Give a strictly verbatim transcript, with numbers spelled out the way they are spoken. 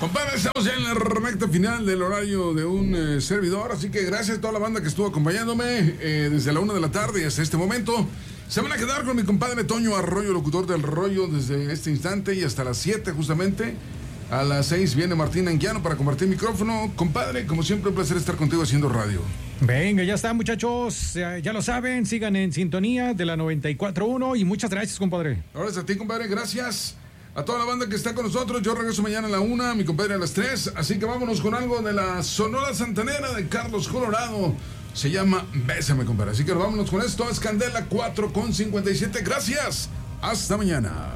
Compadre, estamos ya en la recta final del horario de un eh, servidor, así que gracias a toda la banda que estuvo acompañándome eh, desde la una de la tarde y hasta este momento. Se van a quedar con mi compadre Toño Arroyo, locutor del rollo, desde este instante y hasta las siete justamente. A las seis viene Martín Anguiano para compartir micrófono. Compadre, como siempre, un placer estar contigo haciendo radio. Venga, ya está, muchachos. Ya, ya lo saben, sigan en sintonía de la noventa y cuatro punto uno y muchas gracias, compadre. Ahora es a ti, compadre, gracias. A toda la banda que está con nosotros, yo regreso mañana a la una, mi compadre a las tres, así que vámonos con algo de la Sonora Santanera de Carlos Colorado. Se llama Bésame, compadre. Así que vámonos con esto, es Candela cuatro con cincuenta y siete. Gracias. Hasta mañana.